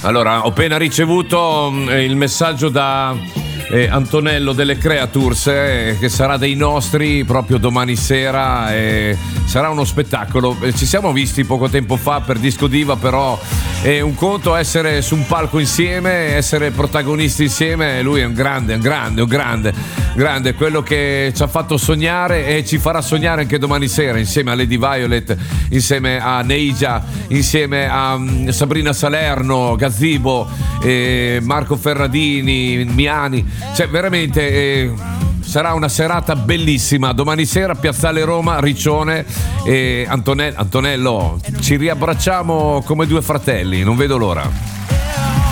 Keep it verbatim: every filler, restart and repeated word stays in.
Allora, ho appena ricevuto mh, il messaggio da eh, Antonello delle Creatures, eh, che sarà dei nostri proprio domani sera, e sarà uno spettacolo. Eh, ci siamo visti poco tempo fa per Disco Diva, però è un conto essere su un palco insieme, essere protagonisti insieme. Lui è un grande, un grande, un grande, grande, quello che ci ha fatto sognare e ci farà sognare anche domani sera, insieme a Lady Violet, insieme a Neija, insieme a um, Sabrina Salerno, Gazzibo, eh, Marco Ferradini, Miani. Cioè veramente eh, sarà una serata bellissima domani sera, Piazzale Roma, Riccione. E Antonello, Antonello, ci riabbracciamo come due fratelli, non vedo l'ora.